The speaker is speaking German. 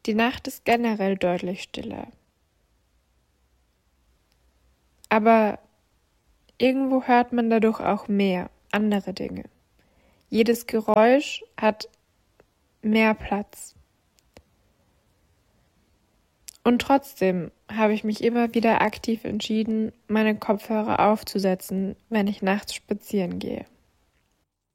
Die Nacht ist generell deutlich stiller. Aber irgendwo hört man dadurch auch mehr andere Dinge. Jedes Geräusch hat mehr Platz. Und trotzdem habe ich mich immer wieder aktiv entschieden, meine Kopfhörer aufzusetzen, wenn ich nachts spazieren gehe.